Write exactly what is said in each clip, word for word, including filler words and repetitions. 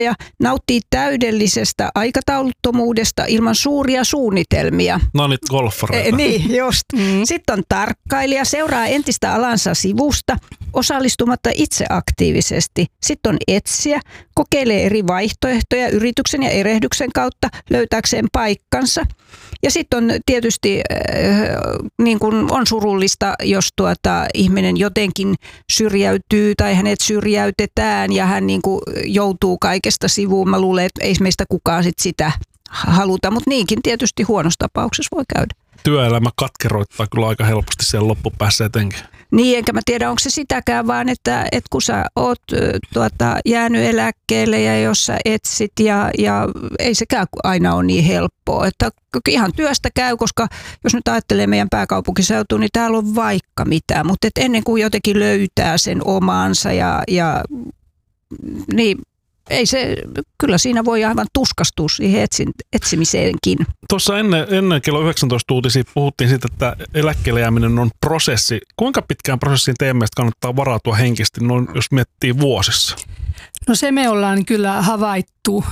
ja nauttii täydellisestä aikatauluttomuudesta ilman suuria suunnitelmia. No niin, golfareita. E, niin, just. Mm. Sitten on tarkkailija, seuraa entistä alansa sivusta, osallistumatta itse aktiivisesti. Sitten on etsijä, kokeilee eri vaihtoehtoja yrityksen ja erehdyksen kautta löytääkseen paikkansa. Ja sitten on tietysti äh, niin kun on surullista, jos tuota, ihminen jotenkin syrjäytyy tai hänet syrjäytetään ja hän niin kun joutuu kaikesta sivuun. Mä luulen, että ei meistä kukaan sit sitä haluta, mutta niinkin tietysti huonossa tapauksessa voi käydä. Työelämä katkeroittaa kyllä aika helposti siellä loppupäässä etenkin. Niin, enkä mä tiedä, onko se sitäkään, vaan että, että kun sä oot tuota, jäänyt eläkkeelle ja jos sä etsit ja, ja ei sekään aina ole niin helppoa. Että ihan työstä käy, koska jos nyt ajattelee meidän pääkaupunkiseutua, niin täällä on vaikka mitä, mutta et ennen kuin jotenkin löytää sen omansa ja, ja niin ei se, kyllä siinä voi aivan tuskastua siihen etsin, etsimiseenkin. Tuossa ennen, ennen kello yhdeksäntoista uutisia puhuttiin siitä, että eläkkeelle jääminen on prosessi. Kuinka pitkään prosessiin teidän mielestä kannattaa varautua henkisesti, noin, jos miettii vuosissa? No se me ollaan kyllä havaittu.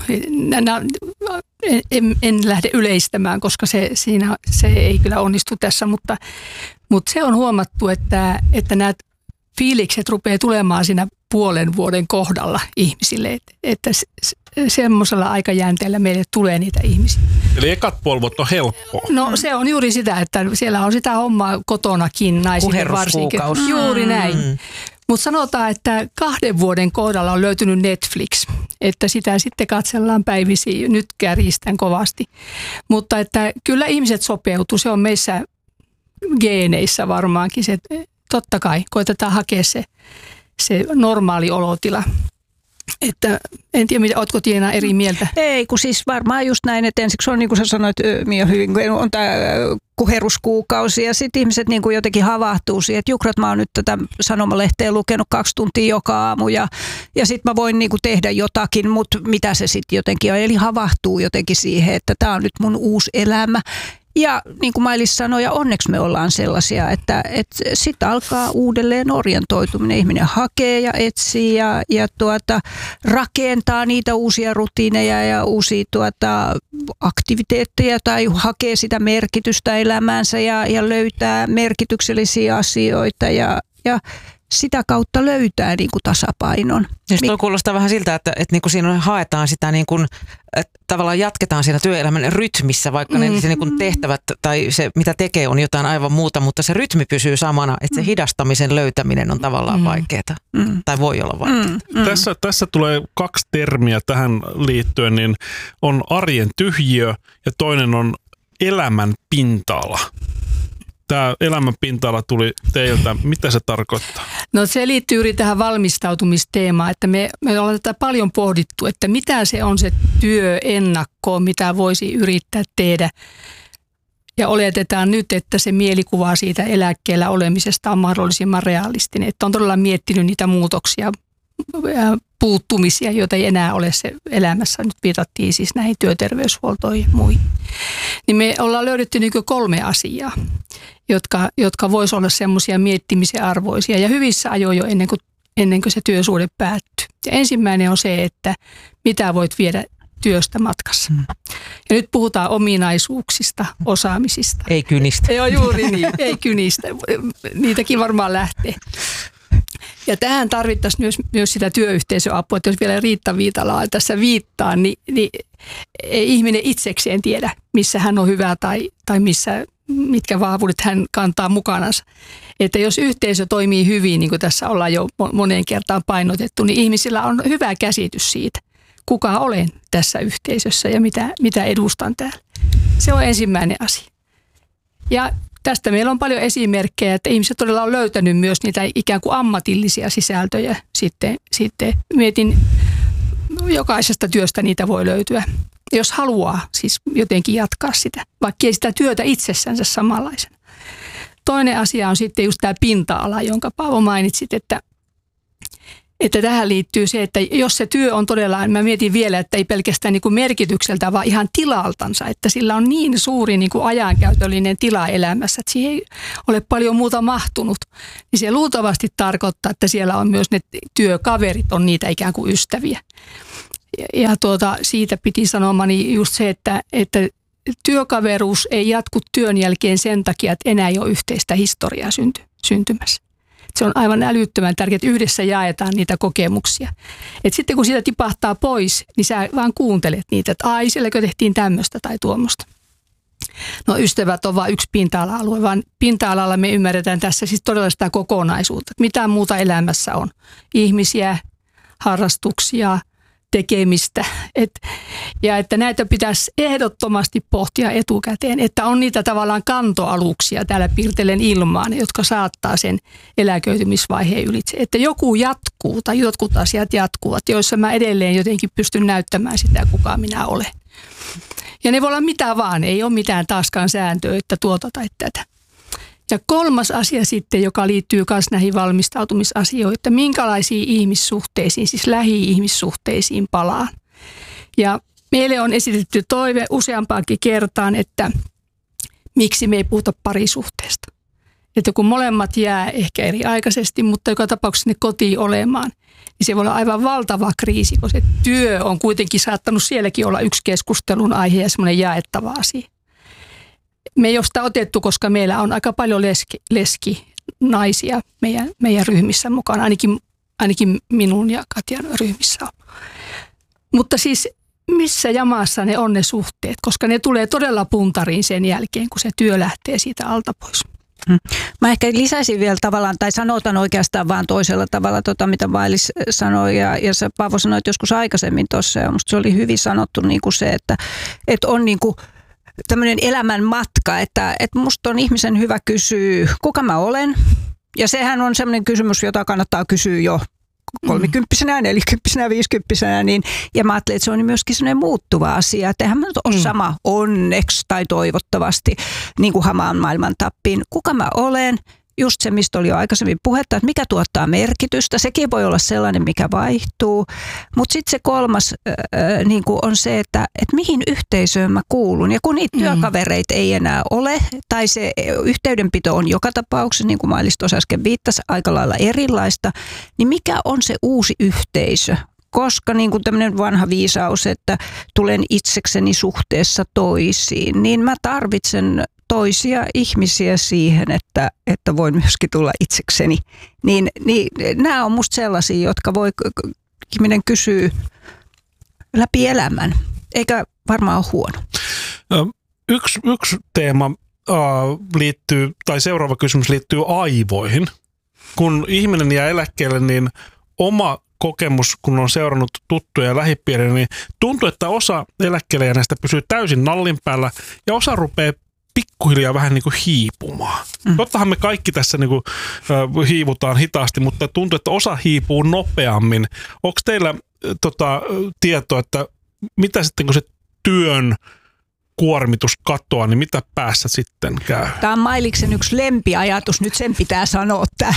En, en, en lähde yleistämään, koska se, siinä, se ei kyllä onnistu tässä, mutta, mutta se on huomattu, että, että nämä fiilikset rupeaa tulemaan siinä puolen vuoden kohdalla ihmisille, että, että semmoisella aikajänteellä meille tulee niitä ihmisiä. Eli ekat puoli vuotta on helppoa. No se on juuri sitä, että siellä on sitä hommaa kotonakin naisille varsinkin. Juuri näin. Mm. Mutta sanotaan, että kahden vuoden kohdalla on löytynyt Netflix, että sitä sitten katsellaan päivisiä. Nyt kärjistän kovasti. Mutta että kyllä ihmiset sopeutuu, se on meissä geeneissä varmaankin se. Totta kai, koitetaan hakea se, se normaali olotila. Että en tiedä, mitä, ootko Tiina eri mieltä? Ei, kun siis varmaan just näin, että ensiksi on niin kuin sä sanoit Mia hyvin, on tämä kuheruskuukausi ja sitten ihmiset niin kuin jotenkin havahtuu siihen, että jukrat, mä oon nyt tätä sanomalehteä lukenut kaksi tuntia joka aamu ja, ja sitten mä voin niin kuin tehdä jotakin, mutta mitä se sitten jotenkin on, eli havahtuu jotenkin siihen, että tämä on nyt mun uusi elämä. Ja niin kuin Mailis sanoi, ja onneksi me ollaan sellaisia, että, että sitten alkaa uudelleen orientoituminen. Ihminen hakee ja etsii ja, ja tuota, rakentaa niitä uusia rutiineja ja uusia tuota, aktiviteetteja tai hakee sitä merkitystä elämäänsä ja, ja löytää merkityksellisiä asioita ja, ja sitä kautta löytää niin kuin tasapainon. Jos tuo kuulostaa vähän siltä, että, että niin kuin siinä haetaan sitä, niin kuin, että tavallaan jatketaan siinä työelämän rytmissä, vaikka mm. ne se niin kuin tehtävät tai se mitä tekee on jotain aivan muuta, mutta se rytmi pysyy samana, että se hidastamisen löytäminen on tavallaan mm. vaikeaa mm. tai voi olla vaikeaa. Mm. Mm. Tässä, tässä tulee kaksi termiä tähän liittyen, niin on arjen tyhjiö ja toinen on elämän pinta-ala. Tämä elämän pinta-ala tuli teiltä. Mitä se tarkoittaa? No se liittyy juuri tähän valmistautumisteemaan, että me, me ollaan tätä paljon pohdittu, että mitä se on se työennakko, mitä voisi yrittää tehdä. Ja oletetaan nyt, että se mielikuva siitä eläkkeellä olemisesta on mahdollisimman realistinen. Että on todella miettinyt niitä muutoksia ja puuttumisia, joita ei enää ole se elämässä. Nyt viitattiin siis näihin työterveyshuoltoihin ja muihin. Niin me ollaan löydetty niin kuin kolme asiaa, jotka, jotka voisi olla semmoisia miettimisen arvoisia ja hyvissä ajoin jo ennen kuin, ennen kuin se työsuhde päättyy. Ja ensimmäinen on se, että mitä voit viedä työstä matkassa. Hmm. Ja nyt puhutaan ominaisuuksista, osaamisista. Ei kynistä. Joo, juuri niin, ei kynistä. Niitäkin varmaan lähtee. Ja tähän tarvittaisiin myös, myös sitä työyhteisöapua, että jos vielä Riitta Viitalaa tässä viittaa, niin, niin ei ihminen itsekseen tiedä, missä hän on hyvä tai, tai missä, mitkä vahvuudet hän kantaa mukanansa. Että jos yhteisö toimii hyvin, niin kuin tässä ollaan jo moneen kertaan painotettu, niin ihmisillä on hyvä käsitys siitä, kuka olen tässä yhteisössä ja mitä, mitä edustan täällä. Se on ensimmäinen asia. Ja tästä meillä on paljon esimerkkejä, että ihmiset todella on löytänyt myös niitä ikään kuin ammatillisia sisältöjä. Sitten, sitten mietin, jokaisesta työstä niitä voi löytyä, jos haluaa siis jotenkin jatkaa sitä, vaikka ei sitä työtä itsessänsä samanlaisena. Toinen asia on sitten just tämä pinta-ala, jonka Paavo mainitsit, että Että tähän liittyy se, että jos se työ on todella, mä mietin vielä, että ei pelkästään niin kuin merkitykseltä, vaan ihan tilaltansa, että sillä on niin suuri niin kuin ajankäytöllinen tila elämässä, että siihen ei ole paljon muuta mahtunut. Niin se luultavasti tarkoittaa, että siellä on myös ne työkaverit, on niitä ikään kuin ystäviä. Ja, ja tuota, siitä piti sanomani just se, että, että työkaveruus ei jatku työn jälkeen sen takia, että enää ei ole yhteistä historiaa synty, syntymässä. Se on aivan älyttömän tärkeää, että yhdessä jaetaan niitä kokemuksia. Et sitten kun siitä tipahtaa pois, niin sä vaan kuuntelet niitä, että ai, sielläkö tehtiin tämmöistä tai tuommoista. No ystävät on vain yksi pinta-ala-alue, vaan pinta-alalla me ymmärretään tässä siis todella sitä kokonaisuutta, että mitä muuta elämässä on. Ihmisiä, harrastuksia, tekemistä. Et, ja että näitä pitäisi ehdottomasti pohtia etukäteen, että on niitä tavallaan kantoaluksia täällä piirtelen ilmaan, jotka saattaa sen eläköitymisvaiheen ylitse. Että joku jatkuu tai jotkut asiat jatkuvat, joissa mä edelleen jotenkin pystyn näyttämään sitä, kuka minä olen. Ja ne voi olla mitä vaan, ei ole mitään taaskaan sääntöä, että tuota tai tätä. Ja kolmas asia sitten, joka liittyy myös näihin valmistautumisasioihin, että minkälaisiin ihmissuhteisiin, siis lähi-ihmissuhteisiin palaan. Ja meille on esitetty toive useampaankin kertaan, että miksi me ei puhuta parisuhteesta. Että kun molemmat jää ehkä eri aikaisesti, mutta joka tapauksessa ne kotiin olemaan, niin se voi olla aivan valtava kriisi, koska se työ on kuitenkin saattanut sielläkin olla yksi keskustelun aihe ja semmoinen jaettava asia. Me ei ole sitä otettu, koska meillä on aika paljon leski, leski naisia meidän, meidän ryhmissä mukana, ainakin, ainakin minun ja Katjan ryhmissä on. Mutta siis missä jamassa ne on ne suhteet, koska ne tulee todella puntariin sen jälkeen, kun se työ lähtee siitä alta pois. Mä ehkä lisäisin vielä tavallaan, tai sanotan oikeastaan vaan toisella tavalla, tota, mitä Mailis sanoi, ja, ja sä Paavo sanoit joskus aikaisemmin tuossa, ja musta se oli hyvin sanottu niin kuin se, että, että on niin kuin tämmöinen elämän matka, että, että musta on ihmisen hyvä kysyä, kuka mä olen, ja sehän on semmoinen kysymys, jota kannattaa kysyä jo kolmikymppisenä, nelikymppisenä, viisikymppisenä, niin, ja mä ajattelen, että se on myöskin semmoinen muuttuva asia, että eihän mä nyt ole mm. sama onneksi tai toivottavasti niin kuin hamaan maailman tappiin. Kuka mä olen? Just se, mistä oli jo aikaisemmin puhetta, että mikä tuottaa merkitystä. Sekin voi olla sellainen, mikä vaihtuu. Mutta sitten se kolmas äh, niin kuin on se, että et mihin yhteisöön mä kuulun. Ja kun niitä mm. työkavereita ei enää ole, tai se yhteydenpito on joka tapauksessa, niin kuin Mailis tuossa äsken viittasi, aika lailla erilaista, niin mikä on se uusi yhteisö? Koska niin kuin tämmöinen vanha viisaus, että tulen itsekseni suhteessa toisiin, niin mä tarvitsen toisia ihmisiä siihen, että, että voin myöskin tulla itsekseni. Niin, niin nämä on musta sellaisia, jotka voi ihminen kysyä läpi elämän, eikä varmaan ole huono. Yksi, yksi teema äh, liittyy, tai seuraava kysymys liittyy aivoihin. Kun ihminen jää eläkkeelle, niin oma kokemus, kun on seurannut tuttuja ja lähipiiriä, niin tuntuu, että osa eläkkeelle jääneistä pysyy täysin nallin päällä ja osa rupeaa pikkuhiljaa vähän niin kuin hiipumaan. Mm. Tottahan me kaikki tässä niin kuin, äh, hiivutaan hitaasti, mutta tuntuu, että osa hiipuu nopeammin. Onko teillä äh, tota, tietoa, että mitä sitten kun se työn kuormitus katoaa, niin mitä päässä sitten käy? Tämä on Mailiksen yksi lempiajatus, nyt sen pitää sanoa tämä.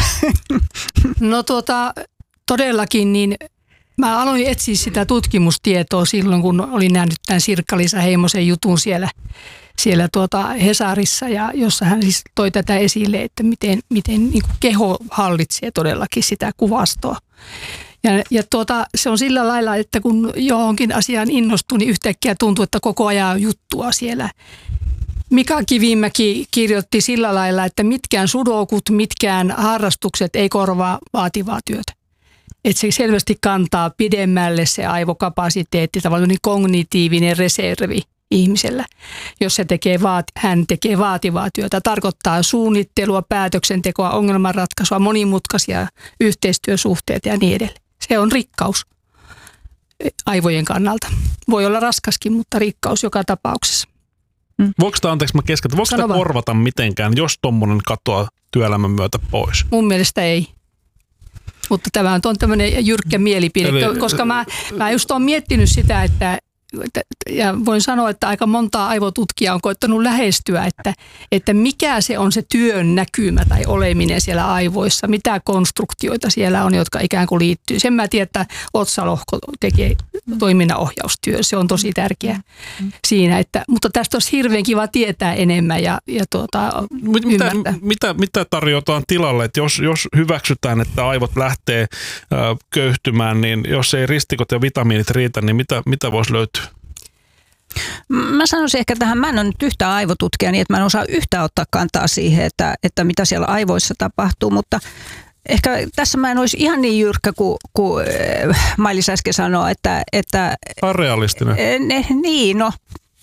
No tuota, todellakin niin mä aloin etsiä sitä tutkimustietoa silloin, kun olin nähnyt tämän Sirkka-Liisa Heimosen jutun siellä, siellä tuota Hesarissa, ja jossa hän siis toi tätä esille, että miten, miten niin kuin keho hallitsee todellakin sitä kuvastoa. Ja, ja tuota, se on sillä lailla, että kun johonkin asiaan innostuu, niin yhtäkkiä tuntuu, että koko ajan on juttua siellä. Mika Kivimäki kirjoitti sillä lailla, että mitkään sudokut, mitkään harrastukset ei korvaa vaativaa työtä. Että se selvästi kantaa pidemmälle se aivokapasiteetti, tavallaan niin kognitiivinen reservi ihmisellä, jos se tekee vaati, hän tekee vaativaa työtä. Tarkoittaa suunnittelua, päätöksentekoa, ongelmanratkaisua, monimutkaisia yhteistyösuhteita ja niin edelleen. Se on rikkaus aivojen kannalta. Voi olla raskaskin, mutta rikkaus joka tapauksessa. Mm. Voiko tämä, anteeksi mä keskeytän, voiko tämä korvata mitenkään, jos tommonen katoaa työelämän myötä pois? Mun mielestä ei. Mutta tämä on tämmöinen jyrkkä mielipide, Eli, koska mä, mä just oon miettinyt sitä, että ja voin sanoa, että aika montaa aivotutkijaa on koittanut lähestyä, että, että mikä se on se työn näkymä tai oleminen siellä aivoissa, mitä konstruktioita siellä on, jotka ikään kuin liittyy. Sen mä tiedän, että otsalohko tekee toiminnanohjaustyö, se on tosi tärkeä siinä, että, mutta tästä olisi hirveän kiva tietää enemmän ja, ja tuota, mitä, ymmärtää. Mitä, mitä tarjotaan tilalle, että jos, jos hyväksytään, että aivot lähtee äh, köyhtymään, niin jos ei ristikot ja vitamiinit riitä, niin mitä, mitä voisi löytyä? Mä sanoisin ehkä tähän, mä en ole nyt yhtään aivotutkija, niin että mä en osaa yhtään ottaa kantaa siihen, että, että mitä siellä aivoissa tapahtuu, mutta ehkä tässä mä en olisi ihan niin jyrkkä kuin, kuin Mailis äsken sanoi, että... että realistinen. Ne, niin, no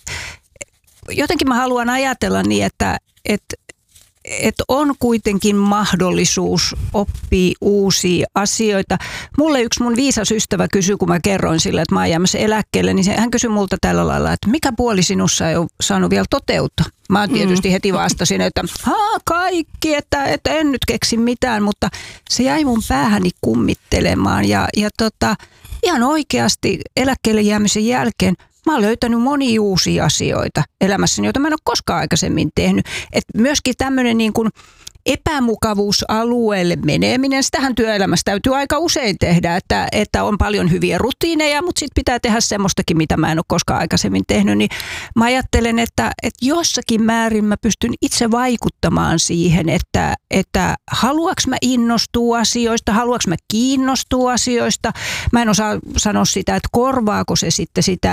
jotenkin mä haluan ajatella niin, että, että että on kuitenkin mahdollisuus oppia uusia asioita. Mulle yksi mun viisas ystävä kysyi, kun mä kerroin sille, että mä oon jäämässä eläkkeelle, niin se, hän kysyi multa tällä lailla, että mikä puoli sinussa ei ole saanut vielä toteuttaa. Mä tietysti heti vastasin, että haa kaikki, että, että en nyt keksi mitään, mutta se jäi mun päähäni kummittelemaan ja, ja tota, ihan oikeasti eläkkeelle jäämisen jälkeen mä oon löytänyt monia uusia asioita elämässäni, joita mä en ole koskaan aikaisemmin tehnyt. Et myöskin tämmöinen niin kuin epämukavuusalueelle meneminen, sitähän työelämässä täytyy aika usein tehdä, että, että on paljon hyviä rutiineja, mutta sitten pitää tehdä semmoistakin, mitä mä en ole koskaan aikaisemmin tehnyt. Niin mä ajattelen, että, että jossakin määrin mä pystyn itse vaikuttamaan siihen, että, että haluanko mä innostua asioista, haluanko mä kiinnostua asioista. Mä en osaa sanoa sitä, että korvaako se sitten sitä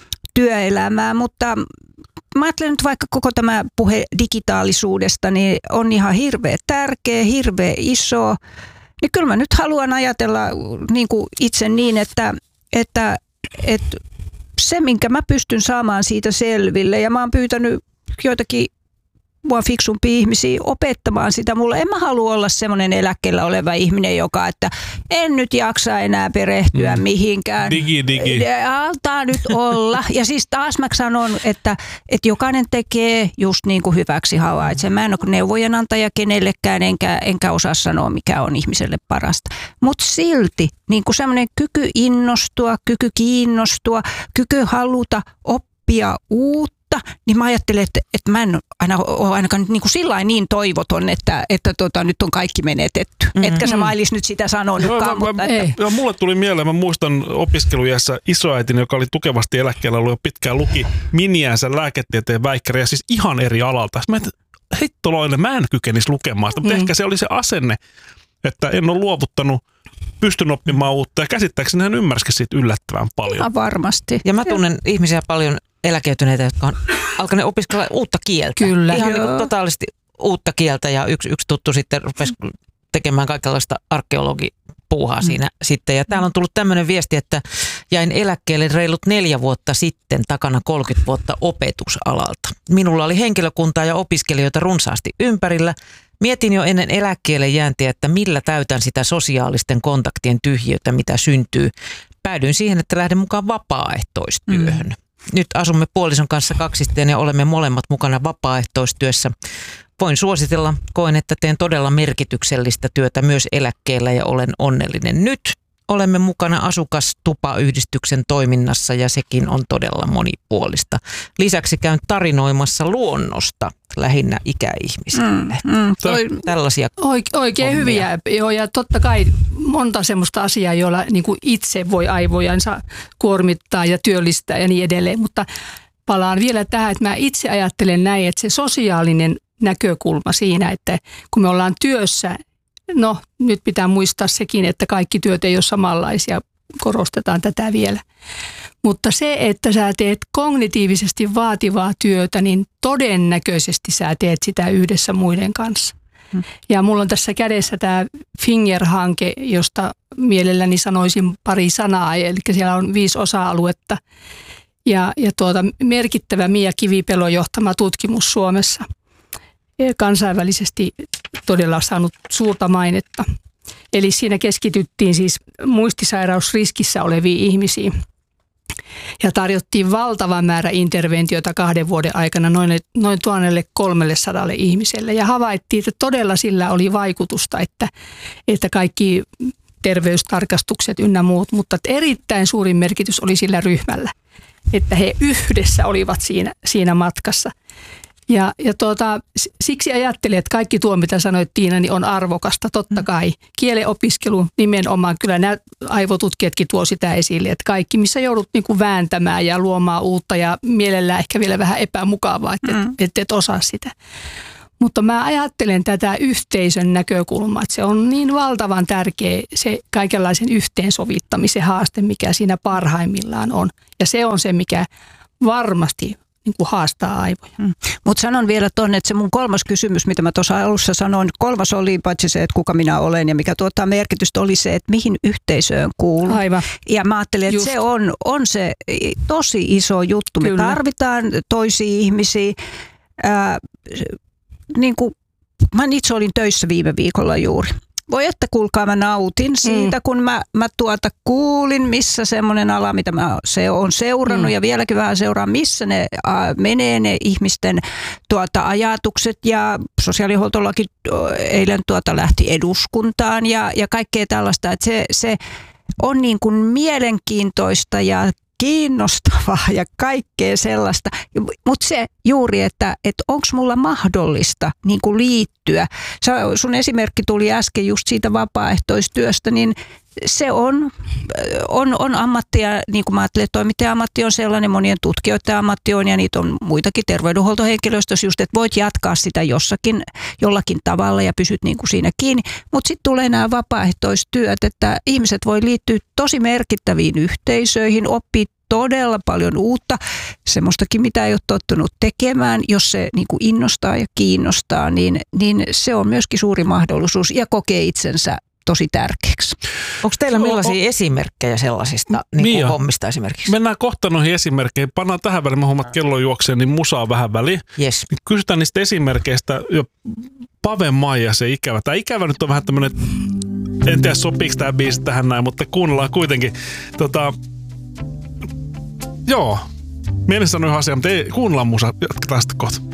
työelämää, mutta mä ajattelen nyt vaikka koko tämä puhe digitaalisuudesta, niin on ihan hirveän tärkeä, hirveän iso. Niin kyllä mä nyt haluan ajatella niin kuin itse niin, että, että, että se, minkä mä pystyn saamaan siitä selville, ja mä oon pyytänyt joitakin mua fiksumpia ihmisiä opettamaan sitä. Mulla en mä halua olla semmoinen eläkkeellä oleva ihminen, joka, että en nyt jaksa enää perehtyä mm. mihinkään. Digi, digi. Altaa nyt olla. Ja siis taas mä sanon, että, että jokainen tekee just niin kuin hyväksi havaitsee. Mä en ole neuvojen antaja kenellekään, enkä, enkä osaa sanoa, mikä on ihmiselle parasta. Mutta silti niin kuin semmoinen kyky innostua, kyky kiinnostua, kyky haluta oppia uutta, niin mä ajattelen, että, että mä en aina ole ainakaan niin kuin sillain niin toivoton, että, että tota, nyt on kaikki menetetty. Mm-hmm. Etkä sä Mailis nyt sitä sanonutkaan. No, mutta mä, että... mä, mulle tuli mieleen, mä muistan opiskelujässä isoäitini, joka oli tukevasti eläkkeellä ollut jo pitkään, luki miniänsä lääketieteen väikkäriä, siis ihan eri alalta. Mä ajattelin, hittoloille mä en kykenisi lukemaan sitä, mutta mm. ehkä se oli se asenne, että en ole luovuttanut, pystyn oppimaan uutta ja käsittääkseni hän ymmärsikin siitä yllättävän paljon. Ja varmasti. Ja mä tunnen ja. ihmisiä paljon eläkeytyneitä, jotka on alkaneet opiskella uutta kieltä. Kyllä. Ihan niin kuin totaalisesti uutta kieltä ja yksi, yksi tuttu sitten rupesi tekemään kaikenlaista arkeologipuuhaa mm. siinä sitten. Ja täällä on tullut tämmöinen viesti, että jäin eläkkeelle reilut neljä vuotta sitten, takana kolmekymmentä vuotta opetusalalta. Minulla oli henkilökuntaa ja opiskelijoita runsaasti ympärillä. Mietin jo ennen eläkkeelle jääntiä, että millä täytän sitä sosiaalisten kontaktien tyhjiötä, mitä syntyy. Päädyin siihen, että lähden mukaan vapaaehtoistyöhön. Mm. Nyt asumme puolison kanssa kaksisteen ja olemme molemmat mukana vapaaehtoistyössä. Voin suositella, koen, että teen todella merkityksellistä työtä myös eläkkeellä ja olen onnellinen nyt. Olemme mukana asukastupayhdistyksen toiminnassa ja sekin on todella monipuolista. Lisäksi käyn tarinoimassa luonnosta lähinnä ikäihmisille. Mm, mm, toi, Tällaisia Oike, Oikein hommia. Hyviä. Joo, ja totta kai monta semmoista asiaa, joilla niin kuin itse voi aivojansa kuormittaa ja työllistää ja niin edelleen. Mutta palaan vielä tähän, että mä itse ajattelen näin, että se sosiaalinen näkökulma siinä, että kun me ollaan työssä, no nyt pitää muistaa sekin, että kaikki työt ei ole samanlaisia, korostetaan tätä vielä. Mutta se, että sä teet kognitiivisesti vaativaa työtä, niin todennäköisesti sä teet sitä yhdessä muiden kanssa. Hmm. Ja mulla on tässä kädessä tämä Finger-hanke, josta mielelläni sanoisin pari sanaa, eli siellä on viisi osa-aluetta. Ja, ja tuota, merkittävä Mia Kivipelon johtama tutkimus Suomessa. Kansainvälisesti todella saanut suurta mainetta. Eli siinä keskityttiin siis muistisairausriskissä oleviin ihmisiin. Ja tarjottiin valtava määrä interventioita kahden vuoden aikana noin, noin tuhatkolmesataa ihmiselle. Ja havaittiin, että todella sillä oli vaikutusta, että, että kaikki terveystarkastukset ynnä muut, mutta erittäin suuri merkitys oli sillä ryhmällä. että he yhdessä olivat siinä, siinä matkassa. Ja, ja tuota, siksi ajattelin, että kaikki tuo, mitä sanoit Tiina, niin on arvokasta. Totta kai kielen opiskelu nimenomaan, kyllä nämä aivotutkijatkin tuo sitä esille, että kaikki, missä joudut niin kuin vääntämään ja luomaan uutta ja mielellään ehkä vielä vähän epämukavaa, että mm. et, et osaa sitä. Mutta mä ajattelen tätä yhteisön näkökulmaa, että se on niin valtavan tärkeä se kaikenlaisen yhteensovittamisen haaste, mikä siinä parhaimmillaan on. Ja se on se, mikä varmasti niin kuin haastaa aivoja. Mm. Mutta sanon vielä tuonne, että se mun kolmas kysymys, mitä mä tuossa alussa sanoin, kolmas oli paitsi se, että kuka minä olen ja mikä tuottaa merkitystä, oli se, että mihin yhteisöön kuuluu. Aivan. Ja mä ajattelin, että Just. se on, on se tosi iso juttu. Kyllä. Me tarvitaan toisia ihmisiä. Ää, niin kuin, mä itse olin töissä viime viikolla juuri. Voi että kuulkaa, mä nautin siitä, mm. kun mä, mä tuota kuulin, missä semmoinen ala, mitä mä se on seurannut mm. ja vieläkin vähän seuraan, missä ne ä, menee ne ihmisten tuota, ajatukset ja sosiaalihuoltolaki eilen tuota lähti eduskuntaan ja, ja kaikkea tällaista, että se, se on niin kuin mielenkiintoista ja kiinnostavaa ja kaikkea sellaista, mutta se juuri, että, että onko mulla mahdollista niin kuin liittyä. Sun esimerkki tuli äsken just siitä vapaaehtoistyöstä, niin se on, on, on ammattia, niin kuin mä ajattelen, että toimittaja-ammatti on sellainen, monien tutkijoiden ammatti on ja niitä on muitakin terveydenhuoltohenkilöstössä just, että voit jatkaa sitä jossakin, jollakin tavalla ja pysyt niin kuin siinä kiinni. Mutta sitten tulee nämä vapaaehtoistyöt, että ihmiset voi liittyä tosi merkittäviin yhteisöihin, oppii todella paljon uutta, semmoistakin mitä ei ole tottunut tekemään, jos se niin kuin innostaa ja kiinnostaa, niin, niin se on myöskin suuri mahdollisuus ja kokee itsensä tosi tärkeäksi. Onko teillä millaisia o- esimerkkejä sellaisista niin kuin hommista esimerkiksi? Mennään kohta noihin esimerkkeihin. Pannaan tähän väliin, mä huomaan, että kello juoksee, niin musaa vähän väliin. Yes. Kysytään niistä esimerkkeistä. Jo Pave Maija, se ikävä. Tämä ikävä nyt on vähän tämmöinen, en tiedä sopiiko tämä biisi tähän näin, mutta kuunnellaan kuitenkin. Tota, joo, mielessä sanoin asiaa, mutta ei kuunnellaan musaa. Jatketaan sitten kohta.